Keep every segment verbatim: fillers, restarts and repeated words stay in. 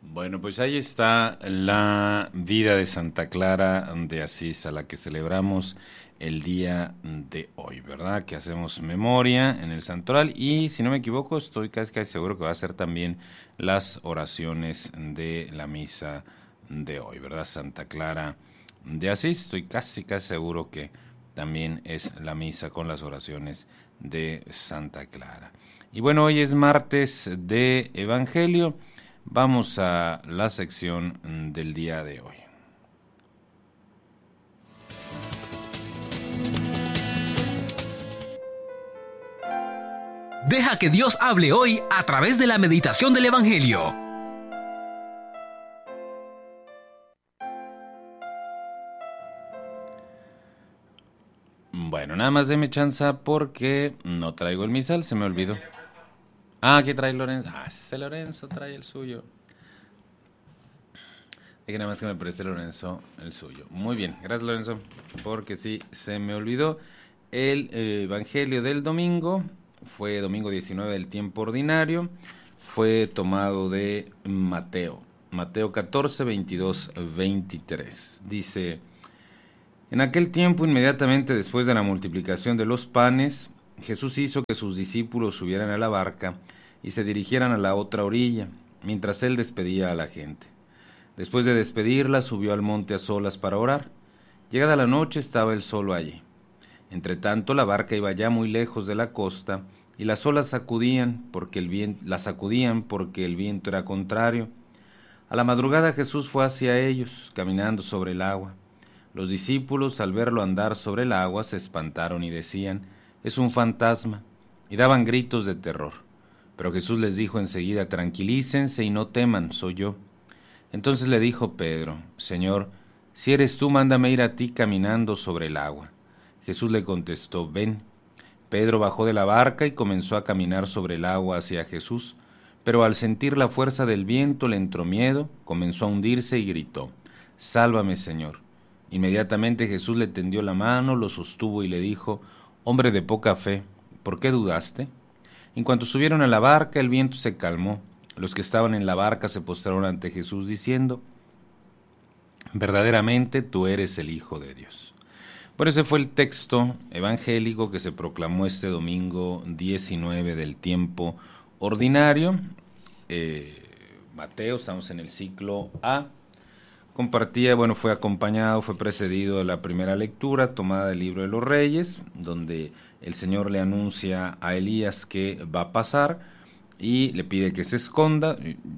Bueno, pues ahí está la vida de Santa Clara de Asís, a la que celebramos el día de hoy, ¿verdad? Que hacemos memoria en el santoral y, si no me equivoco, estoy casi, casi seguro que va a ser también las oraciones de la misa de hoy, ¿verdad? Santa Clara de Asís, estoy casi, casi seguro que también es la misa con las oraciones de Santa Clara. Y bueno, hoy es martes de Evangelio. Vamos a la sección del día de hoy. Deja que Dios hable hoy a través de la meditación del Evangelio. Bueno, nada más deme chanza porque no traigo el misal, se me olvidó. Ah, aquí trae Lorenzo. Ah, ese Lorenzo trae el suyo. Dije nada más que me preste Lorenzo el suyo. Muy bien, gracias Lorenzo, porque sí, se me olvidó. El eh, Evangelio del domingo fue domingo diecinueve del tiempo ordinario, fue tomado de Mateo. Mateo catorce, veintidós, veintitrés. Dice: en aquel tiempo, inmediatamente después de la multiplicación de los panes, Jesús hizo que sus discípulos subieran a la barca y se dirigieran a la otra orilla, mientras él despedía a la gente. Después de despedirla, subió al monte a solas para orar. Llegada la noche, estaba él solo allí. Entretanto, la barca iba ya muy lejos de la costa, y las olas sacudían porque el viento, la sacudían porque el viento era contrario. A la madrugada Jesús fue hacia ellos, caminando sobre el agua. Los discípulos, al verlo andar sobre el agua, se espantaron y decían: «Es un fantasma», y daban gritos de terror. Pero Jesús les dijo enseguida: «Tranquilícense y no teman, soy yo». Entonces le dijo Pedro: «Señor, si eres tú, mándame ir a ti caminando sobre el agua». Jesús le contestó: «Ven». Pedro bajó de la barca y comenzó a caminar sobre el agua hacia Jesús, pero al sentir la fuerza del viento le entró miedo, comenzó a hundirse y gritó: «Sálvame, Señor». Inmediatamente Jesús le tendió la mano, lo sostuvo y le dijo: «Hombre de poca fe, ¿por qué dudaste?». En cuanto subieron a la barca, el viento se calmó. Los que estaban en la barca se postraron ante Jesús diciendo: «Verdaderamente tú eres el Hijo de Dios». Por ese fue el texto evangélico que se proclamó este domingo diecinueve del tiempo ordinario. Eh, Mateo, estamos en el ciclo A. Compartía, bueno, fue acompañado, fue precedido de la primera lectura tomada del libro de los Reyes, donde el Señor le anuncia a Elías que va a pasar y le pide que se esconda,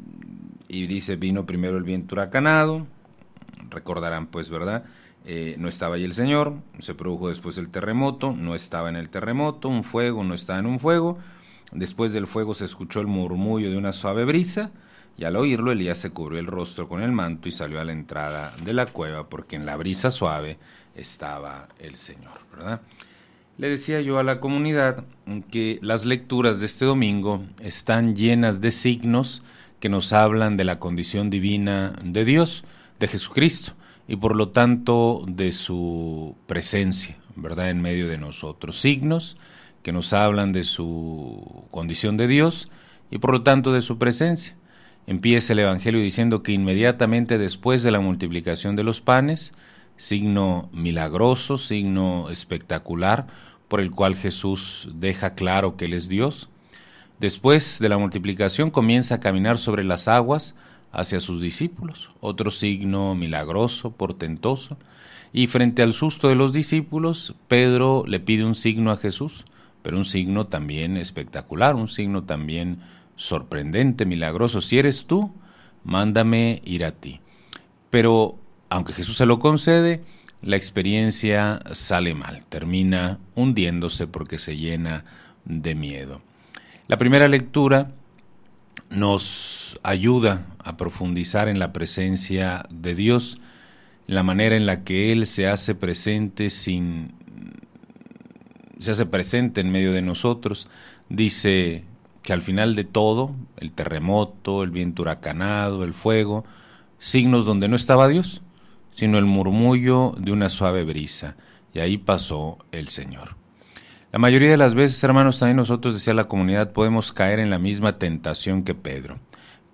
y dice: vino primero el viento huracanado, recordarán pues, ¿verdad? Eh, no estaba ahí el Señor, se produjo después el terremoto, no estaba en el terremoto, un fuego, no estaba en un fuego, después del fuego se escuchó el murmullo de una suave brisa, y al oírlo Elías se cubrió el rostro con el manto y salió a la entrada de la cueva, porque en la brisa suave estaba el Señor, ¿verdad? Le decía yo a la comunidad que las lecturas de este domingo están llenas de signos que nos hablan de la condición divina de Dios, de Jesucristo, y por lo tanto de su presencia, ¿verdad?, en medio de nosotros. Signos que nos hablan de su condición de Dios y por lo tanto de su presencia. Empieza el Evangelio diciendo que inmediatamente después de la multiplicación de los panes, signo milagroso, signo espectacular, por el cual Jesús deja claro que Él es Dios. Después de la multiplicación comienza a caminar sobre las aguas hacia sus discípulos, otro signo milagroso, portentoso, y frente al susto de los discípulos, Pedro le pide un signo a Jesús, pero un signo también espectacular, un signo también sorprendente, milagroso: si eres tú, mándame ir a ti. Pero aunque Jesús se lo concede, la experiencia sale mal, termina hundiéndose porque se llena de miedo. La primera lectura nos ayuda a profundizar en la presencia de Dios, en la manera en la que Él se hace presente sin se hace presente en medio de nosotros. Dice que al final de todo, el terremoto, el viento huracanado, el fuego, signos donde no estaba Dios, sino el murmullo de una suave brisa, y ahí pasó el Señor. La mayoría de las veces, hermanos, también nosotros, decía la comunidad, podemos caer en la misma tentación que Pedro.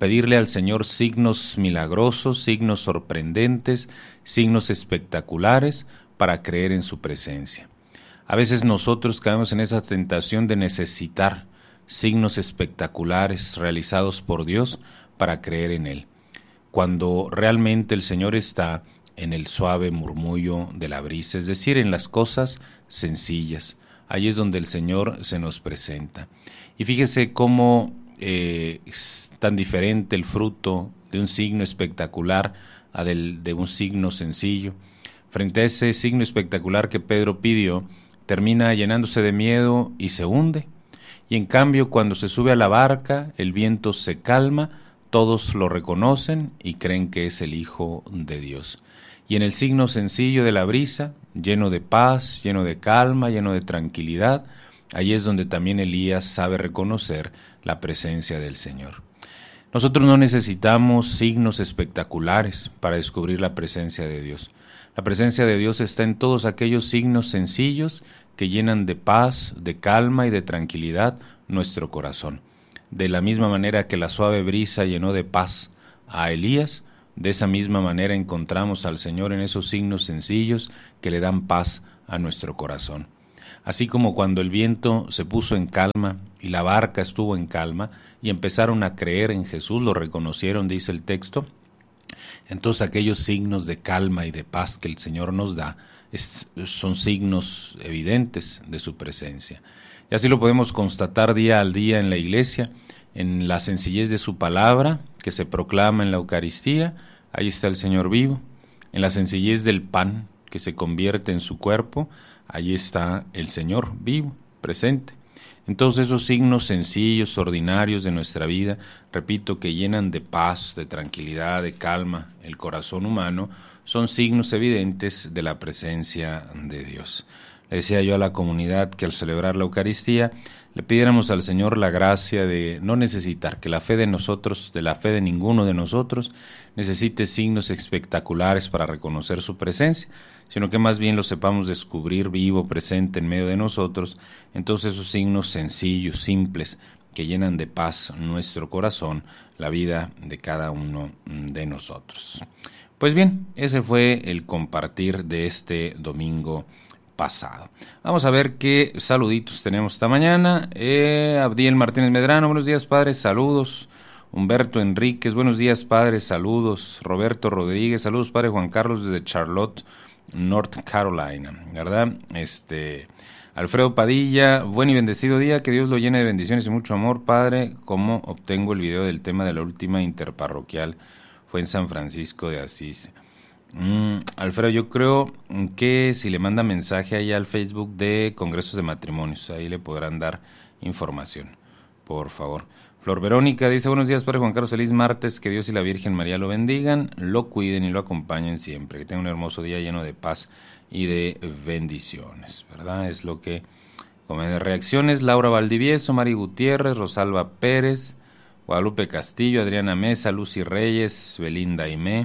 pedirle al Señor signos milagrosos, signos sorprendentes, signos espectaculares para creer en su presencia. A veces nosotros caemos en esa tentación de necesitar signos espectaculares realizados por Dios para creer en Él, cuando realmente el Señor está en el suave murmullo de la brisa, es decir, en las cosas sencillas. Ahí es donde el Señor se nos presenta. Y fíjese cómo eh, es tan diferente el fruto de un signo espectacular a del, de un signo sencillo. Frente a ese signo espectacular que Pedro pidió, termina llenándose de miedo y se hunde. Y en cambio, cuando se sube a la barca, el viento se calma, todos lo reconocen y creen que es el Hijo de Dios. Y en el signo sencillo de la brisa, lleno de paz, lleno de calma, lleno de tranquilidad, ahí es donde también Elías sabe reconocer la presencia del Señor. Nosotros no necesitamos signos espectaculares para descubrir la presencia de Dios. La presencia de Dios está en todos aquellos signos sencillos que llenan de paz, de calma y de tranquilidad nuestro corazón. De la misma manera que la suave brisa llenó de paz a Elías, de esa misma manera encontramos al Señor en esos signos sencillos que le dan paz a nuestro corazón. Así como cuando el viento se puso en calma y la barca estuvo en calma y empezaron a creer en Jesús, lo reconocieron, dice el texto, entonces aquellos signos de calma y de paz que el Señor nos da es, son signos evidentes de su presencia. Y así lo podemos constatar día al día en la iglesia, en la sencillez de su palabra que se proclama en la Eucaristía, ahí está el Señor vivo. En la sencillez del pan que se convierte en su cuerpo, ahí está el Señor vivo, presente. Entonces esos signos sencillos, ordinarios de nuestra vida, repito, que llenan de paz, de tranquilidad, de calma el corazón humano, son signos evidentes de la presencia de Dios. Le decía yo a la comunidad que al celebrar la Eucaristía le pidiéramos al Señor la gracia de no necesitar que la fe de nosotros, de la fe de ninguno de nosotros, necesite signos espectaculares para reconocer su presencia, sino que más bien lo sepamos descubrir vivo, presente en medio de nosotros. Entonces esos signos sencillos, simples, que llenan de paz nuestro corazón, la vida de cada uno de nosotros. Pues bien, ese fue el compartir de este domingo pasado. Vamos a ver qué saluditos tenemos esta mañana. Eh, Abdiel Martínez Medrano, buenos días, padre, saludos. Humberto Enríquez, buenos días, padre, saludos. Roberto Rodríguez, saludos, padre. Juan Carlos desde Charlotte, North Carolina, ¿verdad? Este, Alfredo Padilla, buen y bendecido día, que Dios lo llene de bendiciones y mucho amor, padre. ¿Cómo obtengo el video del tema de la última interparroquial? Fue en San Francisco de Asís. Mm, Alfredo, yo creo que si le manda mensaje ahí al Facebook de Congresos de Matrimonios, ahí le podrán dar información, por favor. Flor Verónica dice, buenos días, padre Juan Carlos, feliz martes, que Dios y la Virgen María lo bendigan, lo cuiden y lo acompañen siempre, que tenga un hermoso día lleno de paz y de bendiciones, ¿verdad? Es lo que, como de reacciones, Laura Valdivieso, Mari Gutiérrez, Rosalba Pérez, Guadalupe Castillo, Adriana Mesa, Lucy Reyes, Belinda Aimé,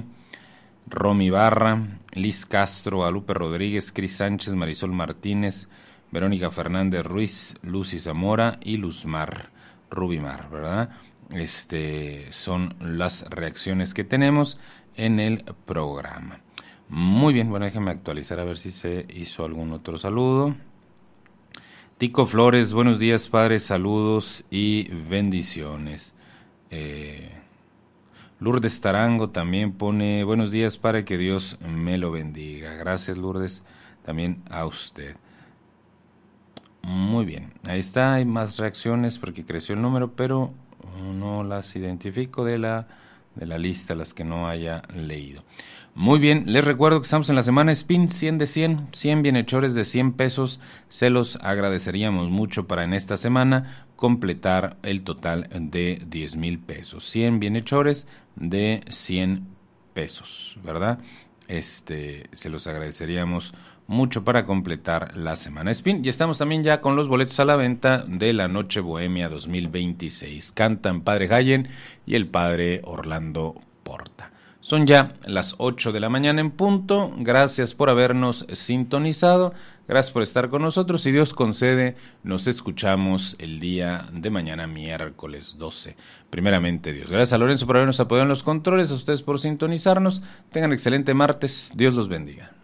Romy Barra, Liz Castro, Guadalupe Rodríguez, Cris Sánchez, Marisol Martínez, Verónica Fernández Ruiz, Lucy Zamora y Luzmar Rubimar, ¿verdad? Este son las reacciones que tenemos en el programa. Muy bien, bueno, déjenme actualizar a ver si se hizo algún otro saludo. Tico Flores, buenos días, padre, saludos y bendiciones. Eh, Lourdes Tarango también pone, buenos días, padre, que Dios me lo bendiga. Gracias, Lourdes, también a usted. Muy bien, ahí está, hay más reacciones porque creció el número, pero no las identifico de la, de la lista, las que no haya leído. Muy bien, les recuerdo que estamos en la semana Spin, cien de cien, cien bienhechores de cien pesos, se los agradeceríamos mucho para en esta semana completar el total de diez mil pesos, cien bienhechores de cien pesos, ¿verdad? Este, se los agradeceríamos mucho para completar la semana Spin. Y estamos también ya con los boletos a la venta de la Noche Bohemia dos mil veintiséis. Cantan Padre Hayen y el Padre Orlando Porta. Son ya las ocho de la mañana en punto. Gracias por habernos sintonizado. Gracias por estar con nosotros. Si Dios concede, nos escuchamos el día de mañana, miércoles doce. Primeramente, Dios. Gracias a Lorenzo por habernos apoyado en los controles, a ustedes por sintonizarnos. Tengan excelente martes. Dios los bendiga.